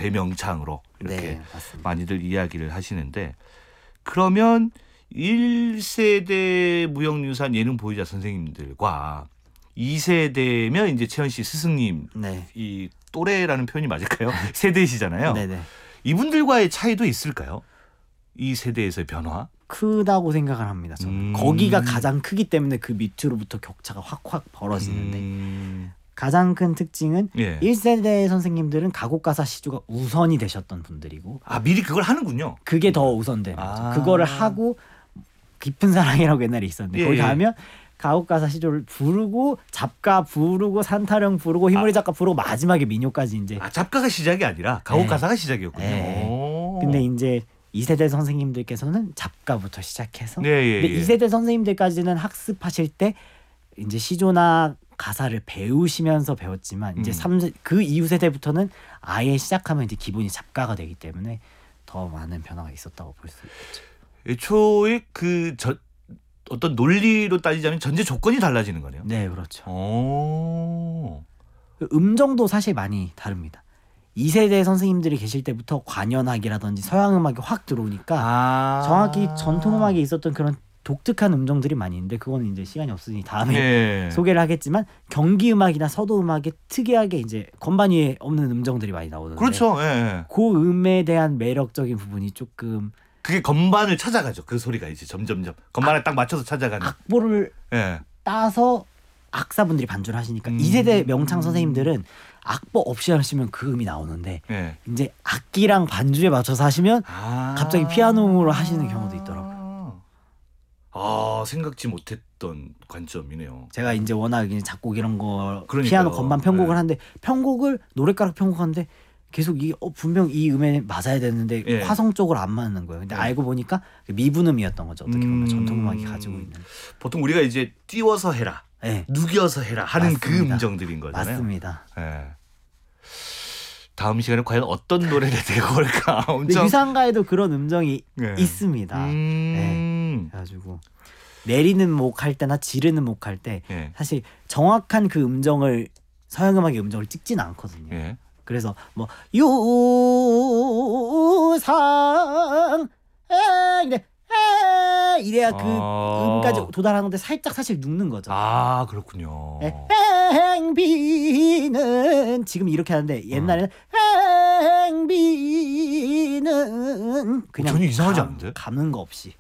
대명창으로 이렇게 네, 맞습니다. 많이들 이야기를 하시는데 그러면 1세대 무형유산 예능 보유자 선생님들과 2세대면 이제 채연 씨 스승님 네. 이 또래라는 표현이 맞을까요? 세대시잖아요. 네네. 이분들과의 차이도 있을까요? 이 세대에서의 변화? 크다고 생각을 합니다. 저는 거기가 가장 크기 때문에 그 밑으로부터 격차가 확확 벌어지는데 가장 큰 특징은 예. 1세대 선생님들은 가곡가사 시조가 우선이 되셨던 분들이고 미리 그걸 하는군요. 그게 더 우선되는 거죠. 그거를 하고 깊은 사랑이라고 옛날에 있었는데 거기 가면 가곡가사 시조를 부르고 잡가 부르고 산타령 부르고 희무리 작가 부르고 마지막에 민요까지 이제 잡가가 시작이 아니라 가곡가사가 시작이었군요. 근데 이제 2세대 선생님들께서는 잡가부터 시작해서 예. 근데 2세대 선생님들까지는 학습하실 때 이제 시조나 가사를 배우시면서 배웠지만 이제 그 이후 세대부터는 아예 시작하면 이제 기본이 잡가가 되기 때문에 더 많은 변화가 있었다고 볼 수 있겠죠. 애초에 어떤 논리로 따지자면 전제 조건이 달라지는 거네요. 네, 그렇죠. 음정도 사실 많이 다릅니다. 2세대 선생님들이 계실 때부터 관현악이라든지 서양 음악이 확 들어오니까 정확히 전통 음악에 있었던 그런 독특한 음정들이 많이 있는데 그거는 이제 시간이 없으니 다음에 소개를 하겠지만 경기 음악이나 서도 음악에 특이하게 이제 건반 위에 없는 음정들이 많이 나오는데 그렇죠. 그 음에 대한 매력적인 부분이 조금 그게 건반을 찾아가죠. 그 소리가 이제 점점점 건반에 딱 맞춰서 찾아가는 악보를 따서 악사분들이 반주를 하시니까 2세대 명창 선생님들은 악보 없이 하시면 그 음이 나오는데 이제 악기랑 반주에 맞춰서 하시면 갑자기 피아노로 하시는 경우도 있더라고요. 생각지 못했던 관점이네요. 제가 이제 워낙 작곡 이런 거 그러니까요. 피아노 건반 편곡을 하는데 편곡을 노랫가락 편곡하는데 계속 이 분명 이 음에 맞아야 되는데 화성적으로 안 맞는 거예요. 근데 알고 보니까 미분음이었던 거죠. 어떻게 보면 전통 음악이 가지고 있는. 보통 우리가 이제 띄워서 해라, 누겨서 해라 하는 맞습니다. 그 음정들인 거잖아요. 맞습니다. 다음 시간에 과연 어떤 노래를 들고 올까? 유산가에도 그런 음정이 있습니다. 그래가지고 내리는 목 할 때나 지르는 목 할 때 사실 정확한 그 음정을 서양 음악의 음정을 찍지는 않거든요. 그래서 뭐 유상 이래야 그 음까지 도달하는데 살짝 사실 눕는 거죠. 그렇군요. 행비는 지금 이렇게 하는데 옛날에는 행비는 그냥 전혀 이상하지 않은데? 감는 거 없이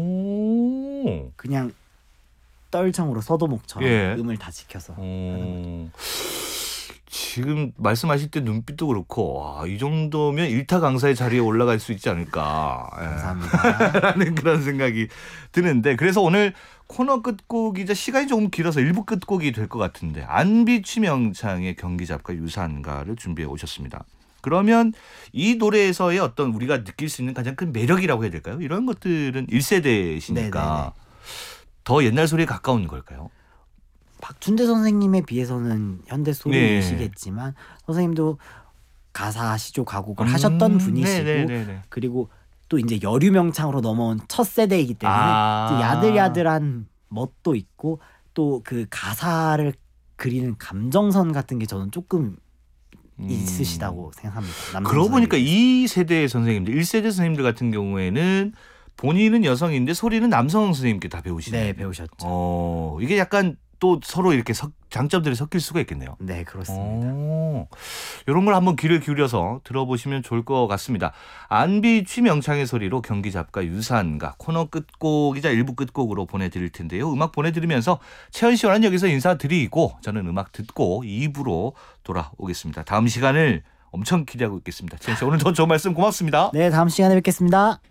그냥 떨청으로 서도목처럼 음을 다 지켜서 하는 거죠. 지금 말씀하실 때 눈빛도 그렇고 이 정도면 일타 강사의 자리에 올라갈 수 있지 않을까. 감사합니다. 라는 그런 생각이 드는데 그래서 오늘 코너 끝곡이자 시간이 조금 길어서 1부 끝곡이 될 것 같은데 안비 취명창의 경기잡가 유산가를 준비해 오셨습니다. 그러면 이 노래에서의 어떤 우리가 느낄 수 있는 가장 큰 매력이라고 해야 될까요? 이런 것들은 1세대시니까 더 옛날 소리에 가까운 걸까요? 박춘대 선생님에 비해서는 현대 소리이시겠지만 선생님도 가사 시조 가곡을 하셨던 분이시고 그리고 또 이제 여류명창으로 넘어온 첫 세대이기 때문에 야들야들한 멋도 있고 또 그 가사를 그리는 감정선 같은 게 저는 조금 있으시다고 생각합니다. 그러고 보니까 이 세대의 선생님들 1세대 선생님들 같은 경우에는 본인은 여성인데 소리는 남성 선생님께 다 배우시네요. 네, 배우셨죠. 이게 약간 또 서로 이렇게 장점들이 섞일 수가 있겠네요. 네, 그렇습니다. 이런 걸 한번 귀를 기울여서 들어보시면 좋을 것 같습니다. 안비 취명창의 소리로 경기잡가 유산가 코너 끝곡이자 1부 끝곡으로 보내드릴 텐데요. 음악 보내드리면서 채연 씨와는 여기서 인사드리고 저는 음악 듣고 2부로 돌아오겠습니다. 다음 시간을 엄청 기대하고 있겠습니다. 채연 씨 오늘 더 좋은 말씀 고맙습니다. 네, 다음 시간에 뵙겠습니다.